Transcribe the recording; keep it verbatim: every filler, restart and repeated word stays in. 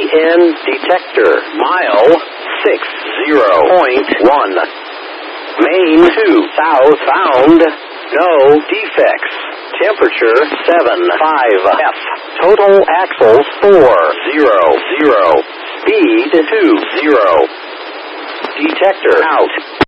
N detector. Mile six zero point one. Main two south bound. No defects. Temperature seven five F. Total axles four zero zero. Speed two zero. Detector out.